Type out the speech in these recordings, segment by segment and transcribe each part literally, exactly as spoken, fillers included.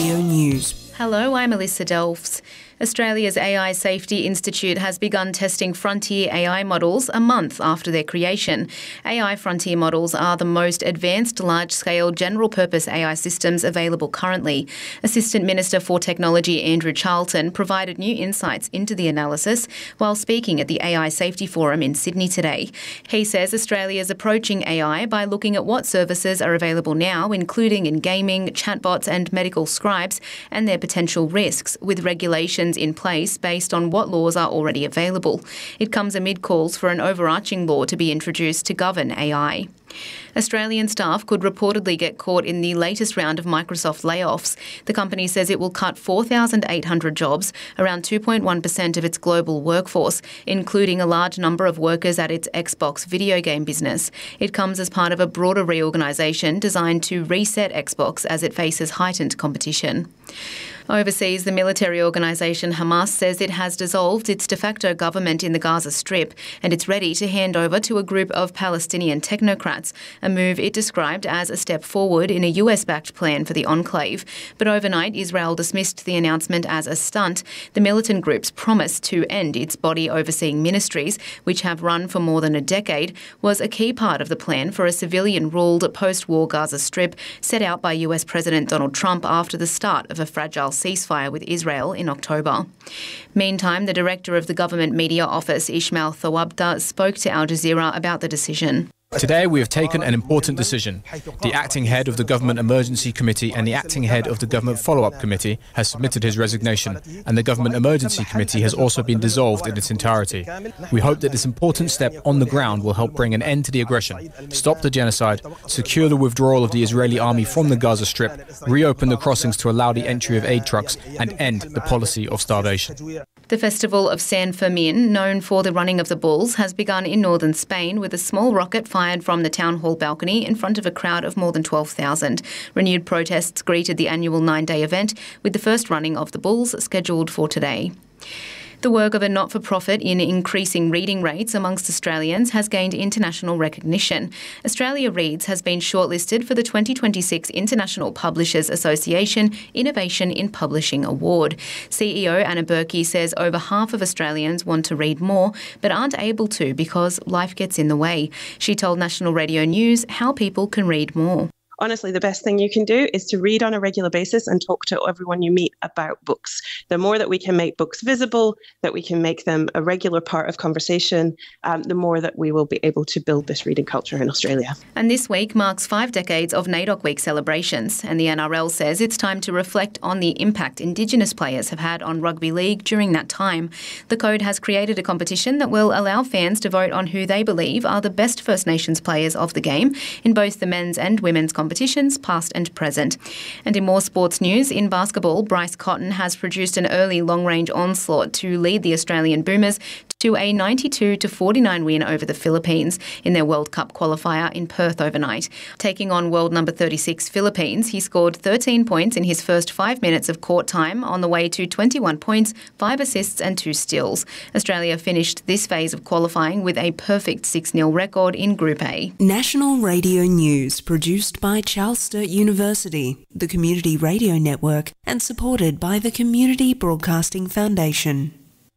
Radio News. Hello, I'm Alyssa Delfs. Australia's A I Safety Institute has begun testing frontier A I models a month after their creation. A I frontier models are the most advanced large-scale general-purpose A I systems available currently. Assistant Minister for Technology Andrew Charlton provided new insights into the analysis while speaking at the A I Safety Forum in Sydney today. He says Australia is approaching A I by looking at what services are available now, including in gaming, chatbots and medical scribes, and their potential risks, with regulations in place based on what laws are already available. It comes amid calls for an overarching law to be introduced to govern A I. Australian staff could reportedly get caught in the latest round of Microsoft layoffs. The company says it will cut four thousand eight hundred jobs, around two point one percent of its global workforce, including a large number of workers at its Xbox video game business. It comes as part of a broader reorganisation designed to reset Xbox as it faces heightened competition. Overseas, the military organisation Hamas says it has dissolved its de facto government in the Gaza Strip and it's ready to hand over to a group of Palestinian technocrats, a move it described as a step forward in a U S-backed plan for the enclave. But overnight, Israel dismissed the announcement as a stunt. The militant group's promise to end its body overseeing ministries, which have run for more than a decade, was a key part of the plan for a civilian-ruled post-war Gaza Strip set out by U S President Donald Trump after the start of a fragile ceasefire with Israel in October. Meantime, the director of the government media office, Ismail Thawabta, spoke to Al Jazeera about the decision. Today we have taken an important decision. The acting head of the Government Emergency Committee and the acting head of the Government Follow-up Committee has submitted his resignation, and the Government Emergency Committee has also been dissolved in its entirety. We hope that this important step on the ground will help bring an end to the aggression, stop the genocide, secure the withdrawal of the Israeli army from the Gaza Strip, reopen the crossings to allow the entry of aid trucks, and end the policy of starvation. The festival of San Fermin, known for the running of the bulls, has begun in northern Spain with a small rocket fired from the town hall balcony in front of a crowd of more than twelve thousand. Renewed protests greeted the annual nine-day event, with the first running of the bulls scheduled for today. The work of a not-for-profit in increasing reading rates amongst Australians has gained international recognition. Australia Reads has been shortlisted for the twenty twenty-six International Publishers Association Innovation in Publishing Award. C E O Anna Berkey says over half of Australians want to read more but aren't able to because life gets in the way. She told National Radio News how people can read more. Honestly, the best thing you can do is to read on a regular basis and talk to everyone you meet about books. The more that we can make books visible, that we can make them a regular part of conversation, um, the more that we will be able to build this reading culture in Australia. And this week marks five decades of NAIDOC Week celebrations, and the N R L says it's time to reflect on the impact Indigenous players have had on rugby league during that time. The Code has created a competition that will allow fans to vote on who they believe are the best First Nations players of the game in both the men's and women's competitions. Competitions past and present. And in more sports news, in basketball, Bryce Cotton has produced an early long-range onslaught to lead the Australian Boomers to a ninety-two to forty-nine win over the Philippines in their World Cup qualifier in Perth overnight. Taking on world number thirty-six Philippines, he scored thirteen points in his first five minutes of court time on the way to twenty-one points, five assists and two steals. Australia finished this phase of qualifying with a perfect six nil record in Group A. National Radio News, produced by Charles Sturt University, the Community Radio Network, and supported by the Community Broadcasting Foundation.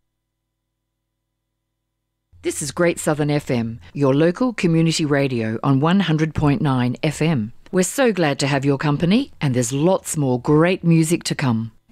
This is Great Southern F M, your local community radio on one hundred point nine F M. We're so glad to have your company, and there's lots more great music to come.